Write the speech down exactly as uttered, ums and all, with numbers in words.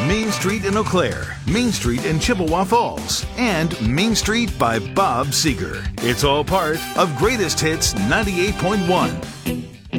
Main Street in Eau Claire, Main Street in Chippewa Falls, and Main Street by Bob Seger. It's all part of Greatest Hits ninety-eight point one.